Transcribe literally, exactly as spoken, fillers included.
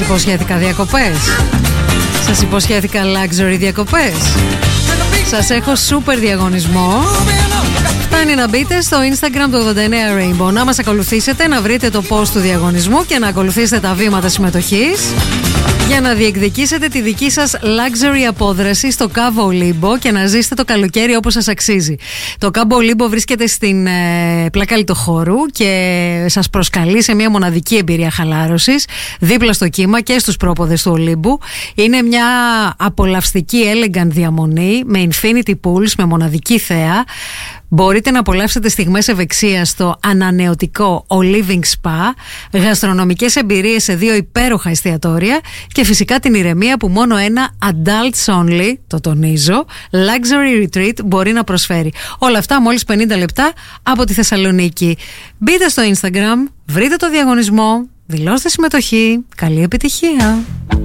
υποσχέθηκα διακοπές? Σας υποσχέθηκα luxury διακοπές? Σας έχω super διαγωνισμό. Φτάνει να μπείτε στο Instagram του ογδόντα εννέα Rainbow, να μας ακολουθήσετε, να βρείτε το post του διαγωνισμού και να ακολουθήσετε τα βήματα συμμετοχής για να διεκδικήσετε τη δική σας luxury απόδραση στο Cabo Limbo και να ζήσετε το καλοκαίρι όπως σας αξίζει. Το Cabo Limbo βρίσκεται στην ε, πλάκα Λιτοχώρου και σας προσκαλεί σε μια μοναδική εμπειρία χαλάρωσης δίπλα στο κύμα και στους πρόποδες του Ολύμπου. Είναι μια απολαυστική elegant διαμονή με infinity pools, με μοναδική θέα. Μπορείτε να απολαύσετε στιγμές ευεξίας στο ανανεωτικό O Living Spa, γαστρονομικές εμπειρίες σε δύο υπέροχα εστιατόρια και φυσικά την ηρεμία που μόνο ένα adults only, το τονίζω, luxury retreat μπορεί να προσφέρει. Όλα αυτά μόλις πενήντα λεπτά από τη Θεσσαλονίκη. Μπείτε στο Instagram, βρείτε το διαγωνισμό, δηλώστε συμμετοχή. Καλή επιτυχία!